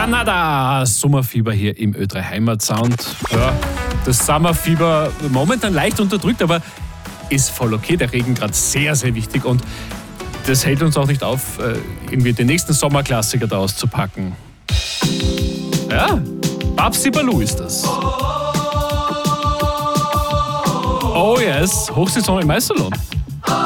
Granada, Sommerfieber hier im Ö3 Heimatsound. Ja, das Sommerfieber momentan leicht unterdrückt, aber ist voll okay. Der Regen gerade sehr, sehr wichtig und das hält uns auch nicht auf, irgendwie den nächsten Sommerklassiker da auszupacken. Ja, Babsi Baloo ist das. Oh yes, Hochsaison im Eissalon.